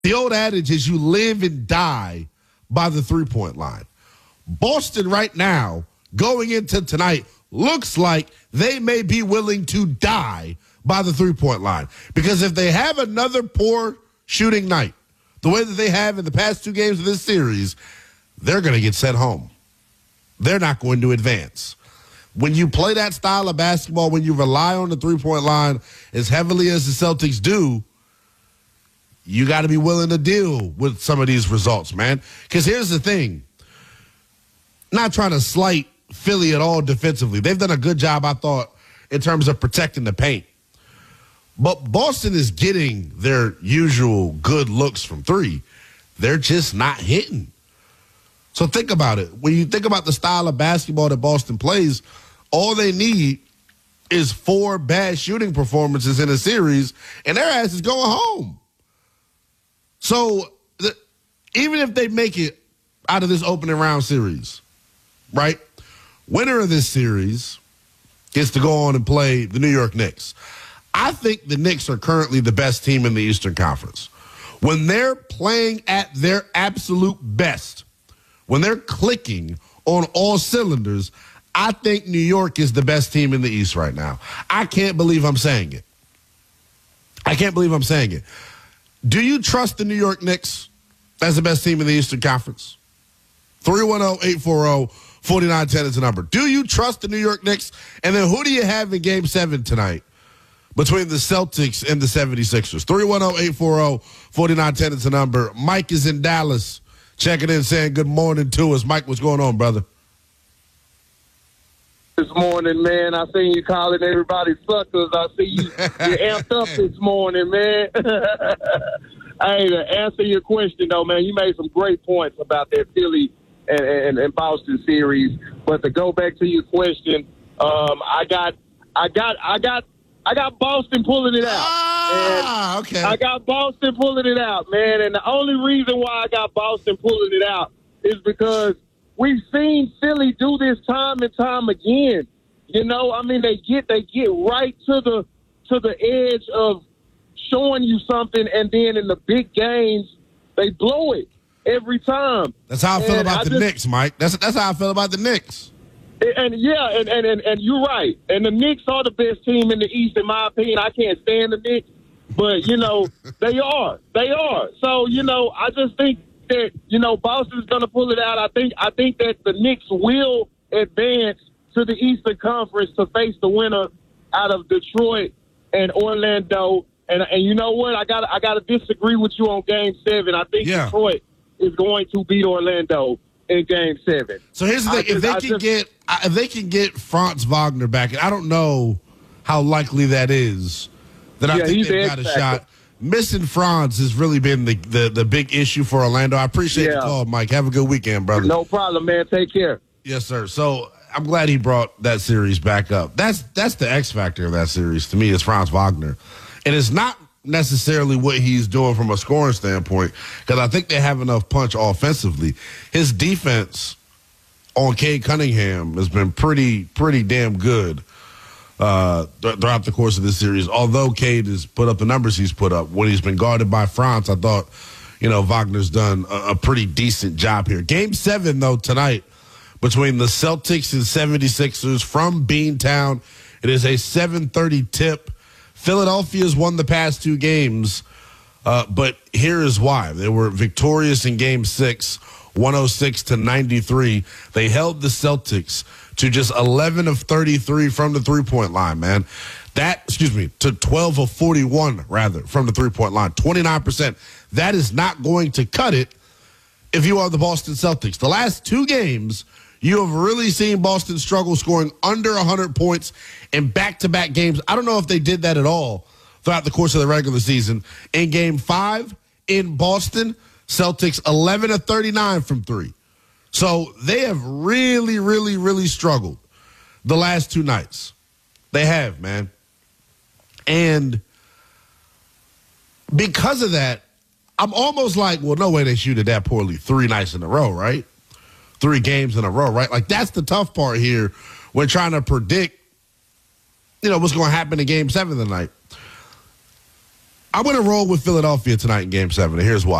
The old adage is you live and die by the three-point line. Boston right now, going into tonight, looks like they may be willing to die by the three-point line. Because if they have another poor shooting night, the way that they have in the past two games of this series, they're going to get sent home. They're not going to advance. When you play that style of basketball, when you rely on the three-point line as heavily as the Celtics do, you got to be willing to deal with some of these results, man. Because here's the thing. Not trying to slight Philly at all defensively. They've done a good job, I thought, in terms of protecting the paint. But Boston is getting their usual good looks from three. They're just not hitting. So think about it. When you think about the style of basketball that Boston plays, all they need is 4 bad shooting performances in a series, and their ass is going home. So even if they make it out of this opening round series, right, winner of this series gets to go on and play the New York Knicks. I think the Knicks are currently the best team in the Eastern Conference. When they're playing at their absolute best, when they're clicking on all cylinders, I think New York is the best team in the East right now. I can't believe I'm saying it. I can't believe I'm saying it. Do you trust the New York Knicks as the best team in the Eastern Conference? 310-840-4910 is the number. Do you trust the New York Knicks? And then who do you have in Game 7 tonight between the Celtics and the 76ers? 310-840-4910 is the number. Mike is in Dallas checking in, saying good morning to us. Mike, what's going on, brother? This morning, man, I seen you calling everybody suckers. I see you're amped up this morning, man. Hey, to answer your question, though, man, you made some great points about that Philly and Boston series. But to go back to your question, I got Boston pulling it out. Okay. I got Boston pulling it out, man. And the only reason why I got Boston pulling it out is because we've seen Philly do this time and time again. You know, I mean, they get right to the edge of showing you something, and then in the big games, they blow it every time. That's how I feel about the Knicks, Mike. That's how I feel about the Knicks. And you're right. And the Knicks are the best team in the East, in my opinion. I can't stand the Knicks, but you know they are. They are. So you know, I just think that Boston's going to pull it out. I think that the Knicks will advance to the Eastern Conference to face the winner out of Detroit and Orlando. And you know what? I got to disagree with you on Game 7. I think Detroit is going to beat Orlando in Game 7. So here's the thing: if they can get Franz Wagner back, and I don't know how likely that is, then I think they've got a shot. Missing Franz has really been the big issue for Orlando. I appreciate the call, Mike. Have a good weekend, brother. No problem, man. Take care. Yes, sir. So I'm glad he brought that series back up. That's the X factor of that series to me is Franz Wagner. And it's not necessarily what he's doing from a scoring standpoint, because I think they have enough punch offensively. His defense on Cade Cunningham has been pretty damn good throughout the course of this series. Although Cade has put up the numbers he's put up, when he's been guarded by Franz, I thought, Wagner's done a pretty decent job here. Game 7, though, tonight between the Celtics and 76ers from Beantown. It is a 7:30 tip. Philadelphia's won the past 2 games, but here is why. They were victorious in Game 6, 106-93. They held the Celtics to just 11 of 33 from the three-point line, man. To 12 of 41, rather, from the three-point line, 29%. That is not going to cut it if you are the Boston Celtics. The last 2 games, you have really seen Boston struggle scoring under 100 points in back-to-back games. I don't know if they did that at all throughout the course of the regular season. In Game 5 in Boston, Celtics 11 of 39 from 3. So they have really, really, really struggled the last 2 nights. They have, man. And because of that, I'm almost like, well, no way they shoot it that poorly 3 nights in a row, right? 3 games in a row, right? Like, that's the tough part here when trying to predict, what's going to happen in Game 7 tonight. I'm going to roll with Philadelphia tonight in Game 7, and here's why.